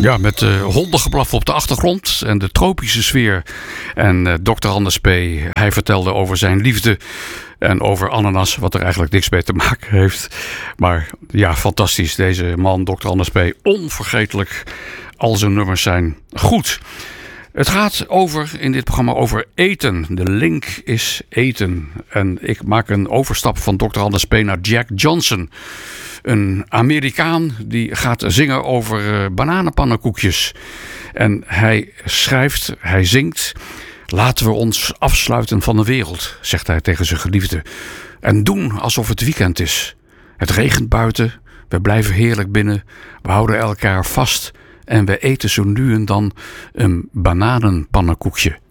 Ja, met hondengeblaf op de achtergrond en de tropische sfeer. En Dr. Anders P., hij vertelde over zijn liefde en over ananas, wat er eigenlijk niks mee te maken heeft. Maar ja, fantastisch. Deze man, Dr. Anders P., onvergetelijk. Al zijn nummers zijn goed. Het gaat in dit programma over eten. De link is eten. En ik maak een overstap van Dr. Anders P. naar Jack Johnson. Een Amerikaan die gaat zingen over bananenpannenkoekjes. En hij schrijft, hij zingt: laten we ons afsluiten van de wereld, zegt hij tegen zijn geliefde. En doen alsof het weekend is. Het regent buiten, we blijven heerlijk binnen, we houden elkaar vast en we eten zo nu en dan een bananenpannenkoekje.